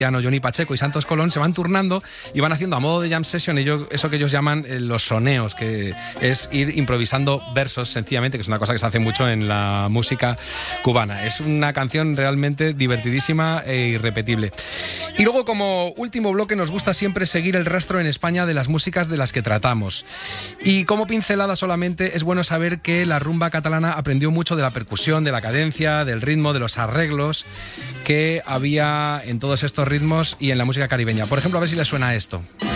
Johnny Pacheco y Santos Colón se van turnando y van haciendo a modo de jam session eso que ellos llaman los soneos, que es ir improvisando versos sencillamente, que es una cosa que se hace mucho en la música cubana. Es una canción realmente divertidísima e irrepetible. Y luego, como último bloque, nos gusta siempre seguir el rastro en España de las músicas de las que tratamos. Y como pincelada solamente, es bueno saber que la rumba catalana aprendió mucho de la percusión, de la cadencia, del ritmo, de los arreglos que había en todos estos ritmos y en la música caribeña. Por ejemplo, a ver si les suena esto.